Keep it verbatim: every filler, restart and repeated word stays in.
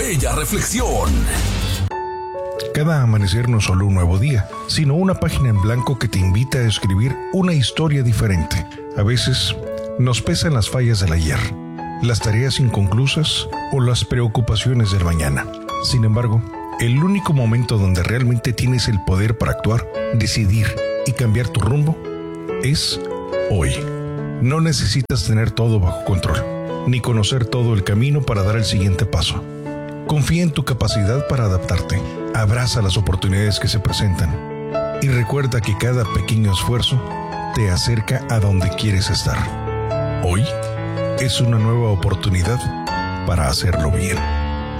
bella reflexión. Cada amanecer no es solo un nuevo día, sino una página en blanco que te invita a escribir una historia diferente. A veces nos pesan las fallas del ayer, las tareas inconclusas o las preocupaciones del mañana. Sin embargo, el único momento donde realmente tienes el poder para actuar, decidir y cambiar tu rumbo es hoy. No necesitas tener todo bajo control, ni conocer todo el camino para dar el siguiente paso. Confía en tu capacidad para adaptarte. Abraza las oportunidades que se presentan. Y recuerda que cada pequeño esfuerzo te acerca a donde quieres estar. Hoy es una nueva oportunidad para hacerlo bien.